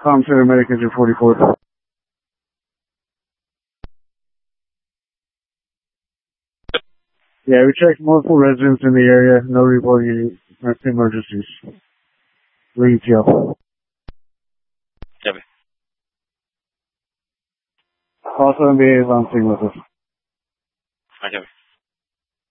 Palm Center Medic Engine 44. Yeah, we checked multiple residents in the area. No reporting any emergencies. Retail. Copy. Also, NBA is on scene with us. Copy.